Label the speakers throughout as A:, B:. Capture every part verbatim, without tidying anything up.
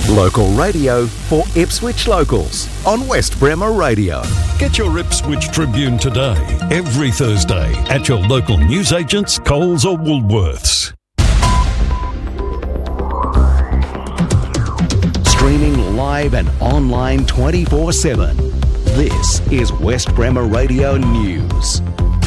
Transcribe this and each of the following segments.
A: Local radio for Ipswich locals on West Bremer Radio.
B: Get your Ipswich Tribune today, every Thursday, at your local newsagents, Coles or Woolworths.
A: Streaming live and online twenty-four seven. This is West Bremer Radio News.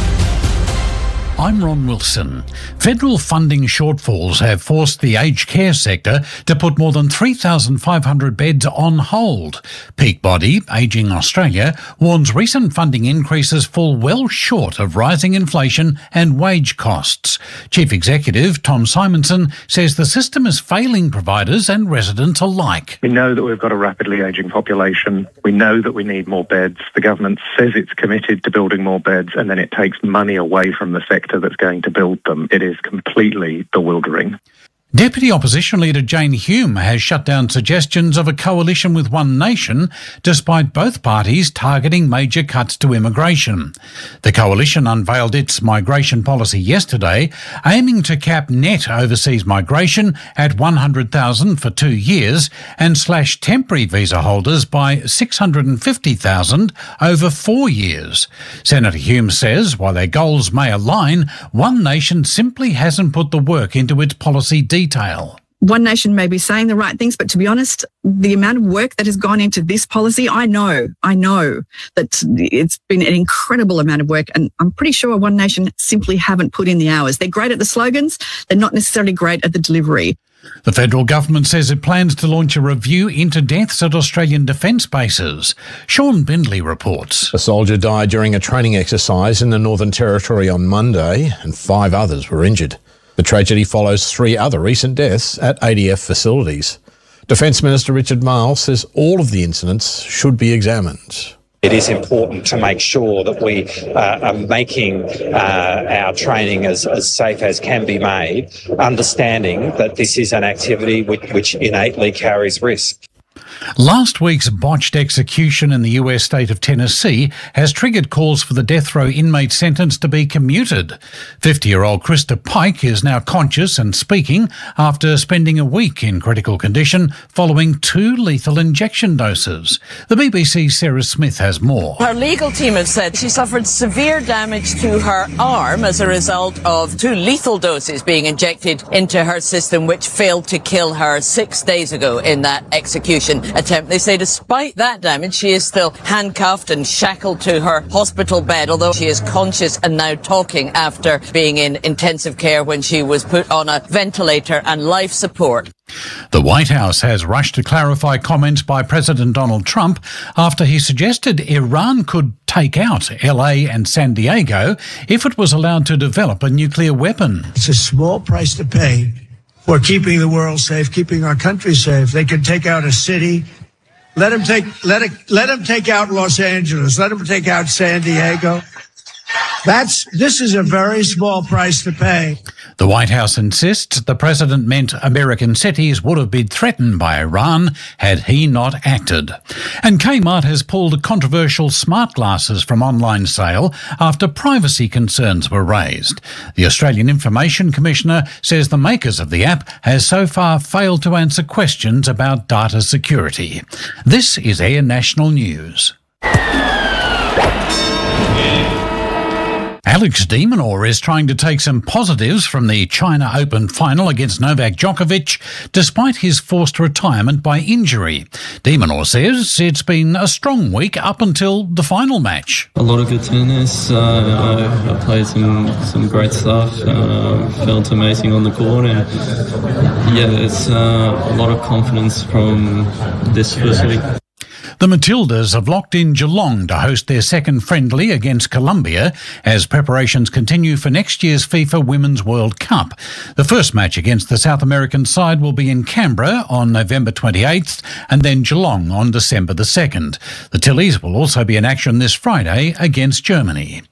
C: I'm Ron Wilson. Federal funding shortfalls have forced the aged care sector to put more than three thousand five hundred beds on hold. Peak Body, Ageing Australia, warns recent funding increases fall well short of rising inflation and wage costs. Chief Executive Tom Simonson says the system is failing providers and residents alike.
D: We know that we've got a rapidly ageing population. We know that we need more beds. The government says it's committed to building more beds, and then it takes money away from the sector that's going to build them. It is completely bewildering.
C: Deputy Opposition Leader Jane Hume has shut down suggestions of a coalition with One Nation, despite both parties targeting major cuts to immigration. The coalition unveiled its migration policy yesterday, aiming to cap net overseas migration at one hundred thousand for two years and slash temporary visa holders by six hundred fifty thousand over four years. Senator Hume says while their goals may align, One Nation simply hasn't put the work into its policy detail. Detail.
E: One Nation may be saying the right things, but to be honest, the amount of work that has gone into this policy, I know, I know that it's been an incredible amount of work, and I'm pretty sure One Nation simply haven't put in the hours. They're great at the slogans, they're not necessarily great at the delivery.
C: The federal government says it plans to launch a review into deaths at Australian defence bases. Sean Bindley reports.
F: A soldier died during a training exercise in the Northern Territory on Monday, and five others were injured. The tragedy follows three other recent deaths at A D F facilities. Defence Minister Richard Marles says all of the incidents should be examined.
G: It is important to make sure that we uh, are making uh, our training as, as safe as can be made, understanding that this is an activity which, which innately carries risk.
C: Last week's botched execution in the U S state of Tennessee has triggered calls for the death row inmate sentence to be commuted. fifty-year-old Krista Pike is now conscious and speaking after spending a week in critical condition following two lethal injection doses. The B B C's Sarah Smith has more.
H: Her legal team have said she suffered severe damage to her arm as a result of two lethal doses being injected into her system, which failed to kill her six days ago in that execution attempt. They say despite that damage, she is still handcuffed and shackled to her hospital bed, although she is conscious and now talking after being in intensive care when she was put on a ventilator and life support.
C: The White House has rushed to clarify comments by President Donald Trump after he suggested Iran could take out L A and San Diego if it was allowed to develop a nuclear weapon.
I: It's a small price to pay for keeping the world safe, keeping our country safe. They can take out a city. Let them take, let it, let them take out Los Angeles. Let them take out San Diego. That's, this is a very small price to pay.
C: The White House insists the president meant American cities would have been threatened by Iran had he not acted. And Kmart has pulled controversial smart glasses from online sale after privacy concerns were raised. The Australian Information Commissioner says the makers of the app has so far failed to answer questions about data security. This is Air National News. Alex de Minaur is trying to take some positives from the China Open final against Novak Djokovic, despite his forced retirement by injury. De Minaur says it's been a strong week up until the final match.
J: A lot of good tennis. Uh, I, I played some some great stuff. Uh, felt amazing on the court, and yeah, it's uh, a lot of confidence from this first week.
C: The Matildas have locked in Geelong to host their second friendly against Colombia as preparations continue for next year's FIFA Women's World Cup. The first match against the South American side will be in Canberra on November twenty-eighth and then Geelong on December the second. The Tillies will also be in action this Friday against Germany.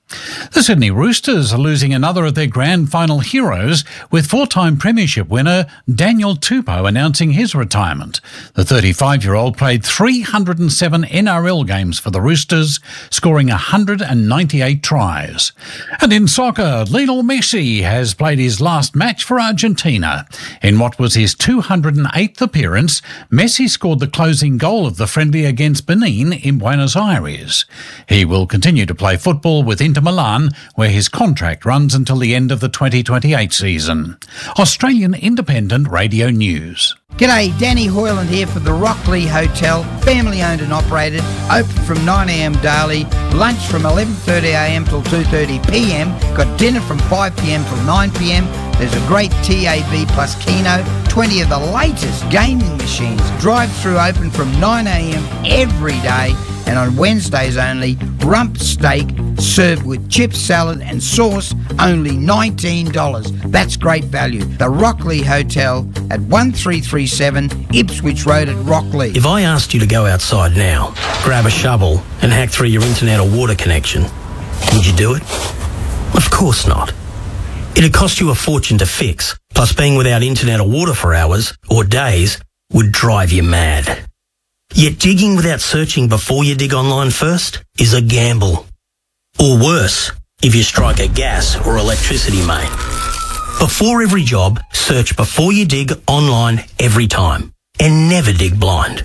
C: The Sydney Roosters are losing another of their grand final heroes, with four-time premiership winner Daniel Tupou announcing his retirement. The thirty-five-year-old played three hundred seven N R L games for the Roosters, scoring one hundred ninety-eight tries. And in soccer, Lionel Messi has played his last match for Argentina. In what was his two hundred eighth appearance, Messi scored the closing goal of the friendly against Benin in Buenos Aires. He will continue to play football with Inter Milan, where his contract runs until the end of the twenty twenty-eight season. Australian Independent Radio News.
K: G'day, Danny Hoyland here for the Rockley Hotel, family owned and operated, open from nine a m daily, lunch from eleven thirty a m till two thirty p m, got dinner from five p m till nine p m, there's a great T A B plus Keno, twenty of the latest gaming machines, drive-through open from nine a m every day, and on Wednesdays only, rump steak served with chip salad and sauce, only nineteen dollars. That's great value. The Rockley Hotel at one three three seven Ipswich Road at Rockley.
L: If I asked you to go outside now, grab a shovel and hack through your internet or water connection, would you do it? Of course not. It'd cost you a fortune to fix, plus being without internet or water for hours or days would drive you mad. Yet digging without searching before you dig online first is a gamble. Or worse, if you strike a gas or electricity main. Before every job, search before you dig online every time. And never dig blind.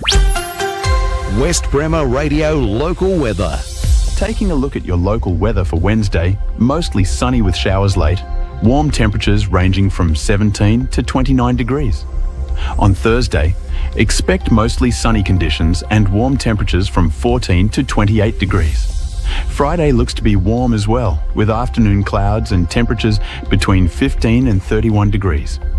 A: West Bremer Radio Local Weather.
M: Taking a look at your local weather for Wednesday, mostly sunny with showers late, warm temperatures ranging from seventeen to twenty-nine degrees. On Thursday, expect mostly sunny conditions and warm temperatures from fourteen to twenty-eight degrees. Friday looks to be warm as well, with afternoon clouds and temperatures between fifteen and thirty-one degrees.